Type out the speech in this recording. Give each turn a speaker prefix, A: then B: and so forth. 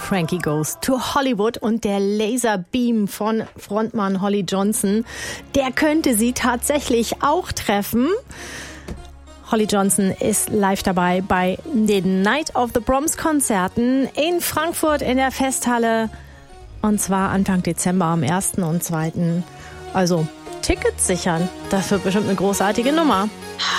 A: Frankie Goes to Hollywood und der Laserbeam von Frontmann Holly Johnson, der könnte sie tatsächlich auch treffen. Holly Johnson ist live dabei bei den Night of the Proms Konzerten in Frankfurt in der Festhalle und zwar Anfang Dezember am 1. und 2. Also Tickets sichern, das wird bestimmt eine großartige Nummer.